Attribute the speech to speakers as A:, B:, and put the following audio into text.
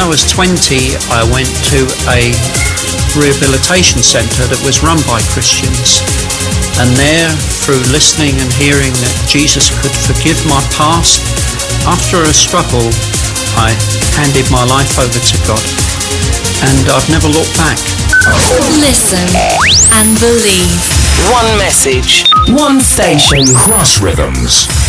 A: was 20, I went to a rehabilitation centre that was run by Christians. And there, through listening and hearing that Jesus could forgive my past, after a struggle, I handed my life over to God. And I've never looked back.
B: Listen and believe.
C: One message, one station.
D: Cross Rhythms.